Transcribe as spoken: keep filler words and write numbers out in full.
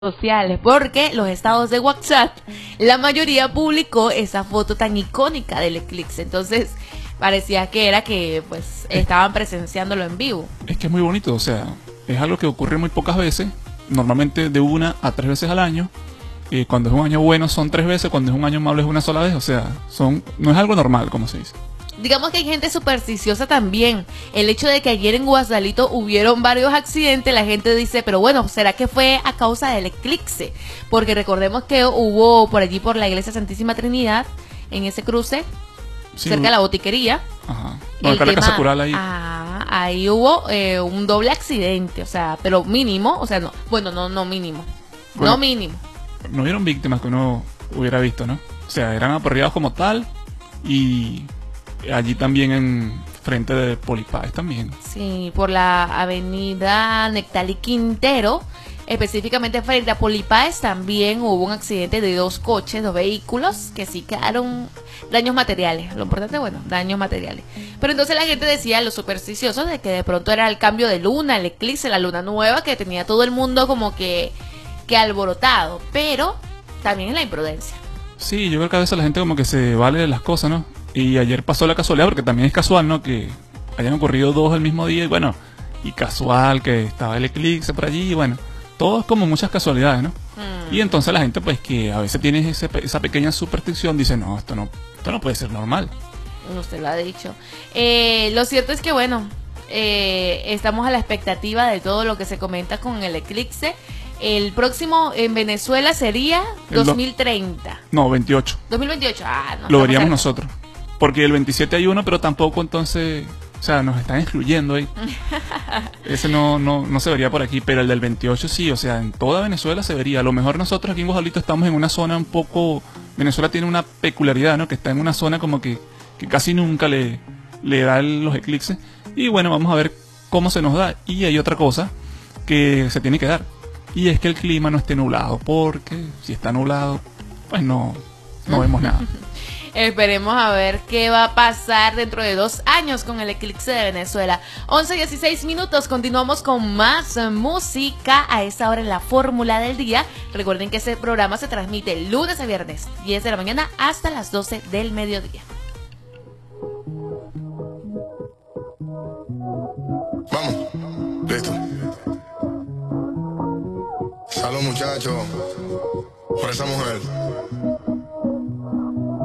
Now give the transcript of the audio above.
sociales, porque los estados de WhatsApp, la mayoría publicó esa foto tan icónica del eclipse. Entonces parecía que era que pues estaban presenciándolo en vivo. Es que es muy bonito, o sea, es algo que ocurre muy pocas veces, normalmente de una a tres veces al año. Eh, cuando es un año bueno son tres veces, cuando es un año malo es una sola vez, o sea, son no es algo normal, como se dice. Digamos que hay gente supersticiosa también. El hecho de que ayer en Guasalito hubieron varios accidentes, la gente dice, pero bueno, ¿será que fue a causa del eclipse? Porque recordemos que hubo por allí, por la iglesia Santísima Trinidad, en ese cruce, sí, cerca de la botiquería. Ajá. No, acá la Casa Cural ahí. Ah, ahí hubo eh, un doble accidente, o sea, pero mínimo, o sea, no, bueno, no, no mínimo, bueno, no mínimo. No hubieron víctimas que uno hubiera visto, ¿no? O sea, eran aporreados como tal y allí también en frente de Polipáez también. Sí, por la avenida Nectalí Quintero, específicamente frente a Polipáez también hubo un accidente de dos coches, dos vehículos, que sí quedaron daños materiales. Lo importante, bueno, daños materiales. Pero entonces la gente decía, los supersticiosos, de que de pronto era el cambio de luna, el eclipse, la luna nueva, que tenía todo el mundo como que, que alborotado. Pero también es la imprudencia. Sí, yo creo que a veces la gente como que se vale de las cosas, ¿no? Y ayer pasó la casualidad, porque también es casual, ¿no? Que hayan ocurrido dos el mismo día y bueno, y casual que estaba el eclipse por allí y bueno, todo es como muchas casualidades, ¿no? Mm. Y entonces la gente pues que a veces tiene ese, esa pequeña superstición, dice, no, esto no, esto no puede ser normal. Usted lo ha dicho. Eh, lo cierto es que bueno, eh, estamos a la expectativa de todo lo que se comenta con el eclipse. El próximo en Venezuela sería dos mil treinta. No, veintiocho. dos mil veintiocho, ah, no. Lo veríamos cerca. Nosotros. Porque el veintisiete hay uno, pero tampoco entonces, o sea, nos están excluyendo ahí. Ese no, no, no se vería por aquí, pero el del veintiocho sí, o sea, en toda Venezuela se vería. A lo mejor nosotros aquí en Guajalito estamos en una zona un poco, Venezuela tiene una peculiaridad, ¿no? Que está en una zona como que, que casi nunca le, le da el, los eclipses. Y bueno, vamos a ver cómo se nos da. Y hay otra cosa que se tiene que dar. Y es que el clima no esté nublado, porque si está nublado, pues no, no vemos nada. Esperemos a ver qué va a pasar dentro de dos años con el eclipse de Venezuela. once dieciséis minutos, continuamos con más música a esta hora en la Fórmula del Día. Recuerden que este programa se transmite lunes a viernes, diez de la mañana hasta las doce del mediodía. Vamos, listo. Salud, muchachos, por esa mujer.